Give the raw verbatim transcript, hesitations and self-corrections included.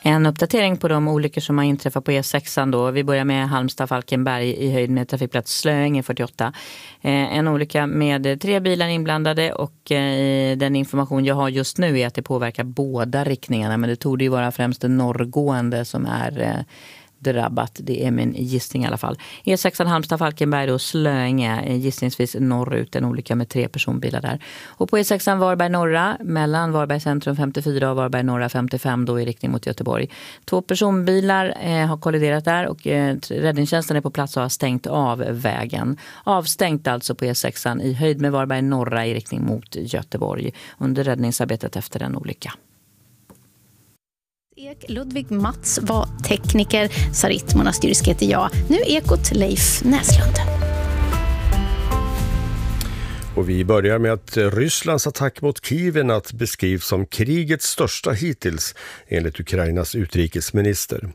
En uppdatering på de olyckor som har inträffat på E sex då. Vi börjar med Halmstad-Falkenberg i höjd med trafikplats Slöinge fyrtioåtta. Eh, en olycka med tre bilar inblandade och eh, den information jag har just nu är att det påverkar båda riktningarna. Men det tog ju vara främst den norrgående som är eh, drabbat. Det är min gissning i alla fall. E sex Halmstad-Falkenberg och Slöinge, gissningsvis norrut, en olycka med tre personbilar där. Och på E sex Varberg norra, mellan Varberg centrum femtiofyra och Varberg norra femtiofem då i riktning mot Göteborg. Två personbilar eh, har kolliderat där och eh, räddningstjänsten är på plats och har stängt av vägen. Avstängt alltså på E sex i höjd med Varberg norra i riktning mot Göteborg under räddningsarbetet efter en olycka. Ek Ludvig Mats var tekniker, Sarit Monastyrsk heter jag. Nu Ekot Leif Näslund. Och vi börjar med att Rysslands attack mot Kiev beskrivs som krigets största hittills enligt Ukrainas utrikesminister.